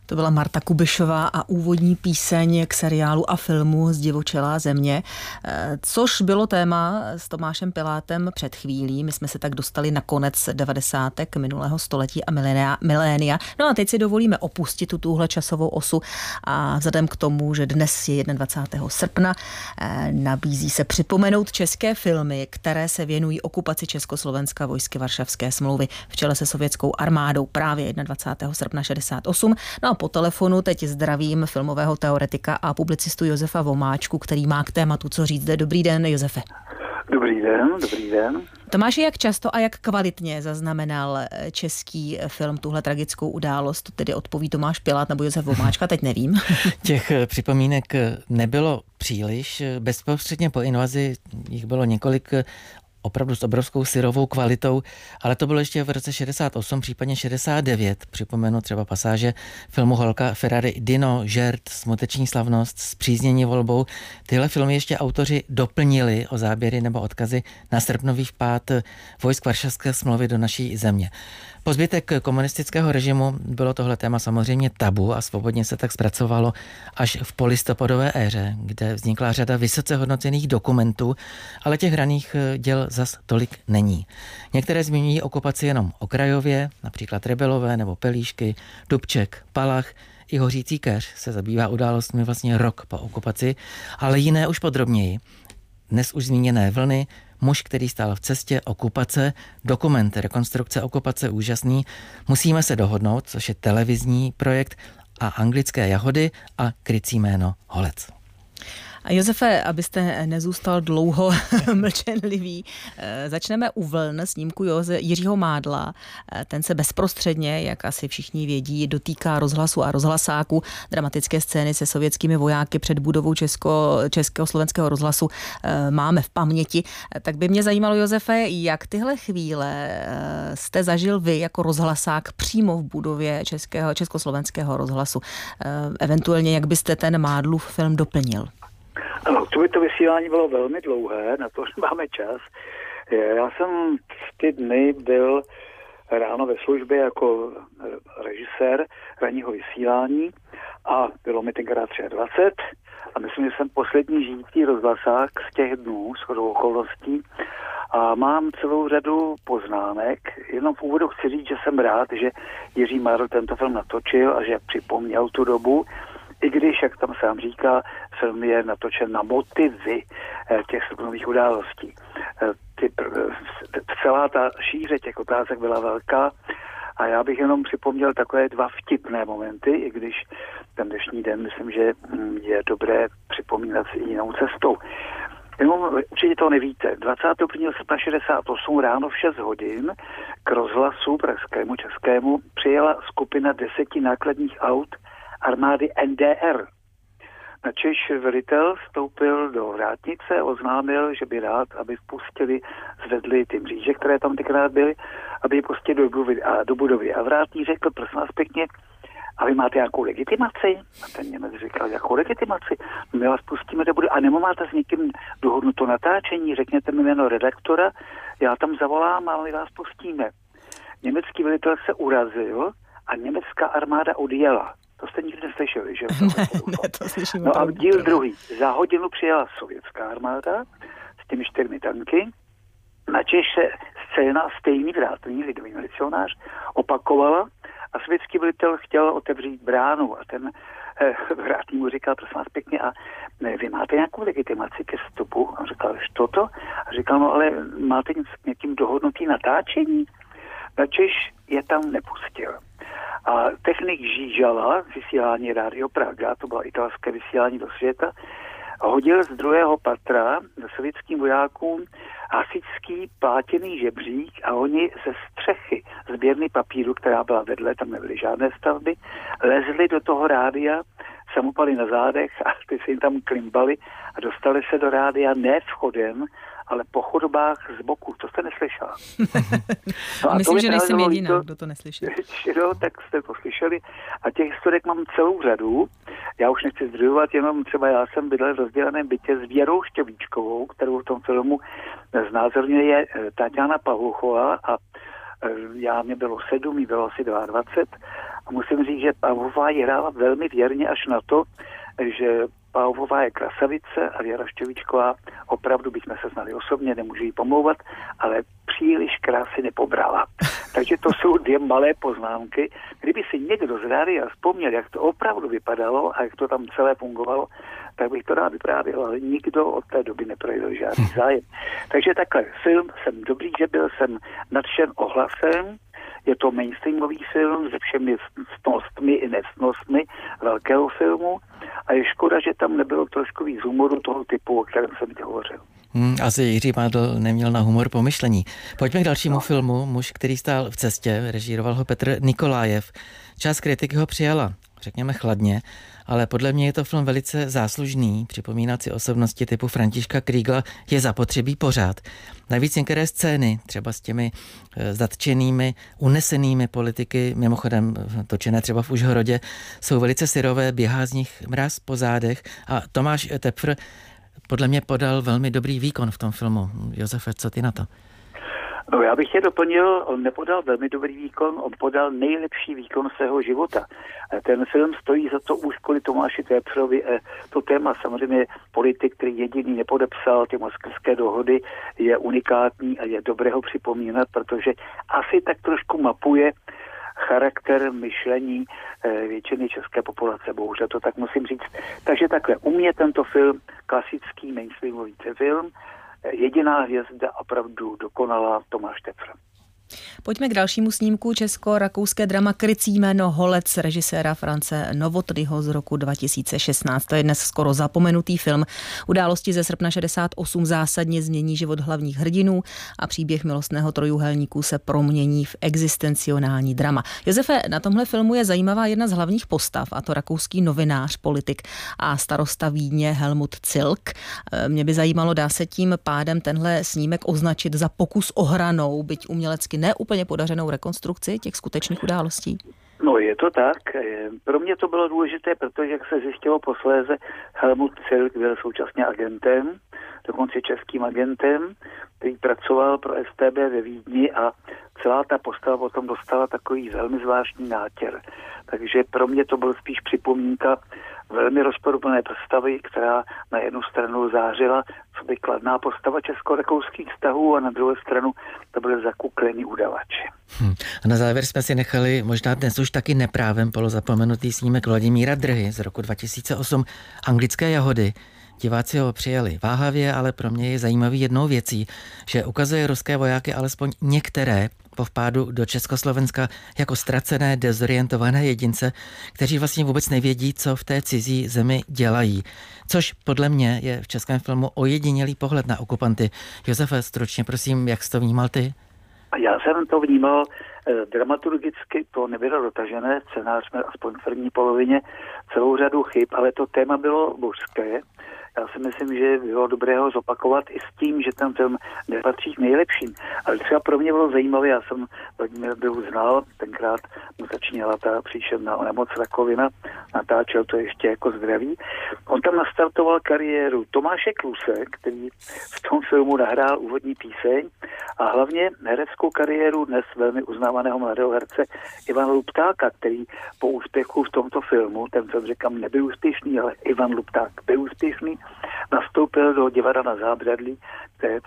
To byla Marta Kubišová a úvodní píseň k seriálu a filmu Zdivočelá země, což bylo téma s Tomášem Pilátem před chvílí. My jsme se tak dostali na konec 90. minulého století a milénia. No a teď si dovolíme opustit tuhle časovou osu a vzhledem k tomu, že dnes je 21. srpna, nabízí se připomenout české filmy, které se věnují okupaci Československa vojsky Varšavské smlouvy v čele se sovětskou armádou právě 21. srpna 68. No a po telefonu teď zdravím filmového teoretika a publicistu Josefa Vomáčku, který má k tématu co říct. Dobrý den, Josefe. Dobrý den. Tomáši, jak často a jak kvalitně zaznamenal český film tuhle tragickou událost? To tedy odpoví Tomáš Pilát nebo Josef Vomáčka, teď nevím. Těch připomínek nebylo příliš. Bezprostředně po invazi jich bylo několik, opravdu s obrovskou syrovou kvalitou, ale to bylo ještě v roce 68, případně 69. Připomenu třeba pasáže filmu Holka Ferrari Dino, Žert, Smuteční slavnost, Spříznění volbou. Tyhle filmy ještě autoři doplnili o záběry nebo odkazy na srpnový vpád vojsk Varšavské smlouvy do naší země. Po zbytek komunistického režimu bylo tohle téma samozřejmě tabu a svobodně se tak zpracovalo až v polistopadové éře, kde vznikla řada vysoce hodnocených dokumentů, ale těch hraných děl zas tolik není. Některé zmiňují okupaci jenom okrajově, například Rebelové nebo Pelíšky, Dubček, Palach, i Hořící keř se zabývá událostmi vlastně rok po okupaci, ale jiné už podrobněji. Dnes už zmíněné Vlny, Muž, který stál v cestě, okupace, dokument rekonstrukce okupace úžasný, Musíme se dohodnout, což je televizní projekt, a Anglické jahody a Krycí jméno Holec. A Josefe, abyste nezůstal dlouho mlčenlivý, začneme u Vln, snímku Jiřího Mádla. Ten se bezprostředně, jak asi všichni vědí, dotýká rozhlasu a rozhlasáků. Dramatické scény se sovětskými vojáky před budovou Československého rozhlasu máme v paměti. Tak by mě zajímalo, Josefe, jak tyhle chvíle jste zažil vy jako rozhlasák přímo v budově Československého rozhlasu. Eventuálně, jak byste ten Mádlův film doplnil? Ano, to vysílání bylo velmi dlouhé, na to máme čas. Já jsem v ty dny byl ráno ve službě jako režisér ranního vysílání a bylo mi tenkrát 23 a myslím, že jsem poslední žijící rozhlasák z těch dnů, shodou okolností, a mám celou řadu poznámek. Jenom v úvodu chci říct, že jsem rád, že Jiří Mádl tento film natočil a že připomněl tu dobu, i když, jak tam sám říká, film je natočen na motivy těch srpnových událostí. Celá ta šíře těch otázek byla velká a já bych jenom připomněl takové dva vtipné momenty, i když ten dnešní den myslím, že je dobré připomínat si jinou cestou. Jenom určitě to nevíte. 21. srpna 68 ráno v 6 hodin k rozhlasu pražskému, českému přijela skupina 10 nákladních aut armády NDR. Načež velitel vstoupil do vrátnice, oznámil, že by rád, aby vpustili, zvedli ty mříže, které tam tenkrát byly, aby je pustili do budovy. A vrátník řekl, prosím vás pěkně, a vy máte nějakou legitimaci? A ten Němec říkal, jakou legitimaci? My vás pustíme do budovy. A nebo máte s někým dohodnuto natáčení, řekněte mi jméno redaktora, já tam zavolám a my vás pustíme. Německý velitel se urazil a německá armáda odjela. To jste nikdy neslyšeli, že? Ne, to slyším. No a díl druhý. Za hodinu přijela sovětská armáda s těmi 4 tanky, načež se scéna stejný vrátný lidový milicionář opakovala a sovětský velitel chtěl otevřít bránu a ten vrátný mu říkal, prosím vás pěkně, a vy máte nějakou legitimaci ke vstupu? A on říkal, co to? A říkal, no ale máte někým dohodnutý natáčení? Načež je tam nepustil. A technik Žížala, vysílání Rádio Praga, to bylo italské vysílání do světa, hodil z 2. patra sovětským vojákům hasičský plátěný žebřík a oni ze střechy sběrny papíru, která byla vedle, tam nebyly žádné stavby, lezli do toho rádia, samopali na zádech a ty se jim tam klimbali a dostali se do rádia ne vchodem, ale po chodbách z boku. To jste neslyšela. No a myslím, že nejsem jediná, kdo to neslyšel. No, tak jste to slyšeli. A těch historiek mám celou řadu. Já už nechci zdržovat, jenom třeba já jsem bydlel v rozděleném bytě s Věrou Štěvíčkovou, kterou v tom filmu znázorňuje Tatiana Pavluchová a mě bylo 7, jí bylo asi 22 A musím říct, že Pavlová ji hrála velmi věrně až na to, že Pavlová je krasavice a Věra Šťovíčková opravdu, bychom se znali osobně, nemůžu jí pomlouvat, ale příliš krásy nepobrala. Takže to jsou dvě malé poznámky. Kdyby si někdo z rádia vzpomněl, jak to opravdu vypadalo a jak to tam celé fungovalo, tak bych to rád vyprávěl, ale nikdo od té doby neprojevil žádný zájem. Takže takhle, film jsem dobrý, že jsem nadšen ohlasem. Je to mainstreamový film se všemi ctnostmi i nectnostmi velkého filmu a je škoda, že tam nebylo trošku víc humoru toho typu, o kterém jsem teď hovořil. Asi Jiří Mádl neměl na humor pomyšlení. Pojďme k dalšímu filmu. Muž, který stál v cestě, režíroval ho Petr Nikolájev. Část kritiky ho přijala, řekněme chladně, ale podle mě je to film velice záslužný. Připomínat si osobnosti typu Františka Krígla je zapotřebí pořád. Navíc některé scény, třeba s těmi zatčenými, unesenými politiky, mimochodem točené třeba v Užhorodě, jsou velice syrové, běhá z nich mráz po zádech a Tomáš Tepfr podle mě podal velmi dobrý výkon v tom filmu. Josefe, co ty na to? No, já bych je doplnil, on nepodal velmi dobrý výkon, on podal nejlepší výkon svého života. Ten film stojí za to už kvůli Tomáši Tepfrovi. To téma samozřejmě politik, který jediný nepodepsal ty moskevské dohody, je unikátní a je dobré ho připomínat, protože asi tak trošku mapuje charakter myšlení většiny české populace, bohužel to tak musím říct. Takže takhle, u mě tento film, klasický mainstreamový film, jediná hvězda opravdu dokonalá Tomáš Tepfr. Pojďme k dalšímu snímku. Česko-rakouské drama Krycí jméno Holec režiséra France Novotnyho z roku 2016. To je dnes skoro zapomenutý film. Události ze srpna 68 zásadně změní život hlavních hrdinů a příběh milostného trojúhelníku se promění v existencionální drama. Josefe, na tomhle filmu je zajímavá jedna z hlavních postav, a to rakouský novinář, politik a starosta Vídně Helmut Zilk. Mě by zajímalo, dá se tím pádem tenhle snímek označit za pokus o hranou, byť umělecky neúplně podařenou rekonstrukci těch skutečných událostí? No, je to tak. Pro mě to bylo důležité, protože, jak se zjistilo posléze, Helmut Zilk byl současně agentem, dokonce českým agentem, který pracoval pro StB ve Vídni a celá ta postava potom dostala takový velmi zvláštní nátěr. Takže pro mě to byl spíš připomínka velmi rozporuplné postavy, která na jednu stranu zářila, co by kladná postava česko-rakouských vztahů a na druhou stranu to byl zakuklený udavač. A na závěr jsme si nechali možná dnes už taky neprávem polozapomenutý snímek Vladimíra Drhy z roku 2008 Anglické jahody. Diváci ho přijali váhavě, ale pro mě je zajímavý jednou věcí, že ukazuje ruské vojáky alespoň některé po vpádu do Československa jako ztracené, dezorientované jedince, kteří vlastně vůbec nevědí, co v té cizí zemi dělají. Což podle mě je v českém filmu ojedinělý pohled na okupanty. Josefe, stručně prosím, jak jsi to vnímal ty? Já jsem to vnímal dramaturgicky, to nebylo dotažené, scénář jsme aspoň v první polovině celou řadu chyb, ale to téma bylo božské. Já si myslím, že bylo dobré ho zopakovat i s tím, že ten film nepatří k nejlepším. Ale třeba pro mě bylo zajímavé, já jsem Vladimíra Drhu znal, tenkrát mu začínala ta příšerná nemoc rakovina, natáčel to ještě jako zdraví. On tam nastartoval kariéru Tomáše Kluse, který v tom filmu nahrál úvodní píseň a hlavně hereckou kariéru dnes velmi uznávaného mladého herce Ivana Luptáka, který po úspěchu v tomto filmu, ten film říkám nebyl úspěšný, ale Ivan Lupták byl úspěšný, nastoupil do Divadla na Zábřadlí, které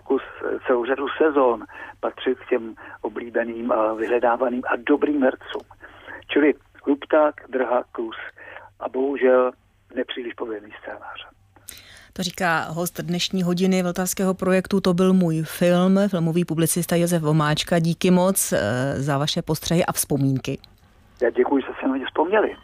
celou řadu sezón patří k těm oblíbeným a vyhledávaným a dobrým hercům. Čili Lupták, Drha, Klus a bohužel nepříliš povedený scénář. To říká host dnešní hodiny Vltavského projektu To byl můj film, filmový publicista Josef Vomáčka. Díky moc za vaše postřehy a vzpomínky. Já děkuji, že jste na mě vzpomněli.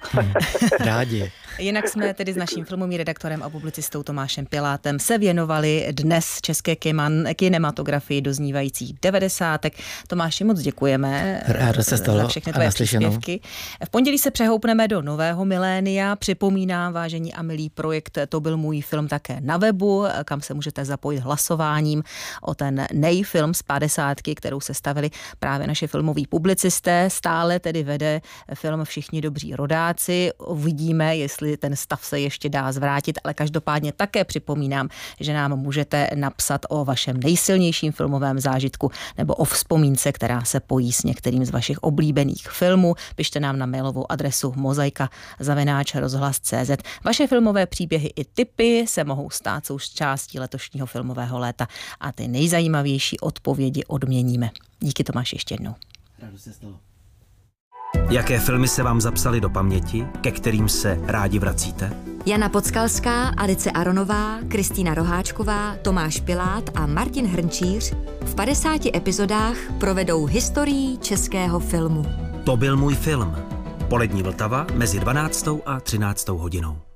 Rádi. Jinak jsme tedy s naším filmovým redaktorem a publicistou Tomášem Pilátem se věnovali dnes české kinematografii doznívajících 90. Tomáši, moc děkujeme za všechny tvoje příspěvky. V pondělí se přehoupneme do nového milénia. Připomínám, vážení a milý, projekt To byl můj film také na webu, kam se můžete zapojit hlasováním o ten nejfilm z 50, kterou se stavili právě naše filmoví publicisté. Stále tedy vede film Všichni dobří rodáci. Uvidíme, jestli jestli ten stav se ještě dá zvrátit, ale každopádně také připomínám, že nám můžete napsat o vašem nejsilnějším filmovém zážitku nebo o vzpomínce, která se pojí s některým z vašich oblíbených filmů. Pište nám na mailovou adresu mozaika@rozhlas.cz. Vaše filmové příběhy i tipy se mohou stát součástí letošního filmového léta a ty nejzajímavější odpovědi odměníme. Díky, Tomáš, ještě jednou. Rádu se stalo. Jaké filmy se vám zapsaly do paměti, ke kterým se rádi vracíte? Jana Podskalská, Alice Aronová, Kristýna Roháčková, Tomáš Pilát a Martin Hrnčíř v 50 epizodách provedou historií českého filmu. To byl můj film. Polední Vltava mezi 12. a 13. hodinou.